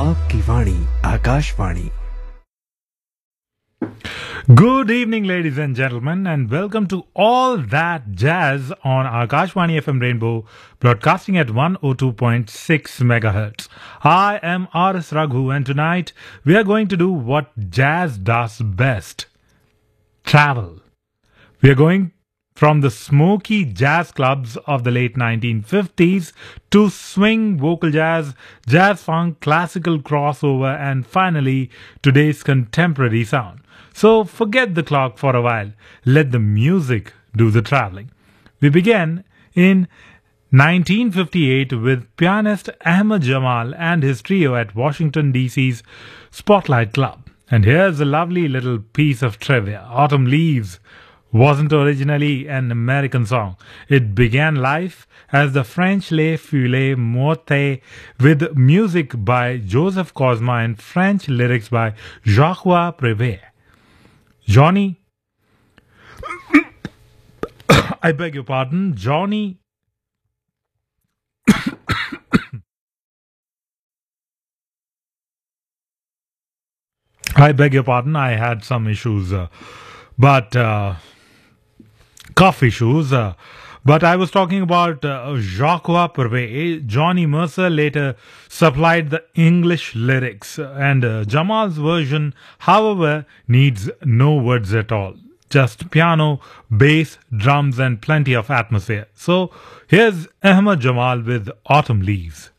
आपकी वाणी Akashvani. Good evening, ladies and gentlemen, and welcome to All That Jazz on Akashvani FM Rainbow, broadcasting at 102.6 megahertz. I am R.S. Raghu, and tonight we are going to do what jazz does best: travel. We are going from the smoky jazz clubs of the late 1950s to swing, vocal jazz, jazz funk, classical crossover, and finally today's contemporary sound. So forget the clock for a while. Let the music do the traveling. We began in 1958 with pianist Ahmad Jamal and his trio at Washington, D.C.'s Spotlight Club. And here's a lovely little piece of trivia. Autumn Leaves wasn't originally an American song. It began life as the French Les Filles Mortes with music by Joseph Cosma and French lyrics by Jacques Prévert. Johnny, I beg your pardon, Johnny. I beg your pardon, I had some issues, cough issues. But I was talking about Jacques Prévert. Johnny Mercer later supplied the English lyrics, and Jamal's version, however, needs no words at all. Just piano, bass, drums, and plenty of atmosphere. So here's Ahmad Jamal with Autumn Leaves.